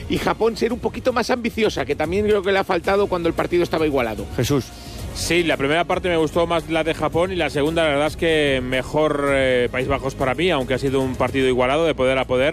y Japón ser un poquito más ambiciosa, que también creo que le ha faltado cuando el partido estaba igualado. Jesús. Sí, la primera parte me gustó más la de Japón y la segunda, la verdad es que mejor Países Bajos para mí, aunque ha sido un partido igualado de poder a poder.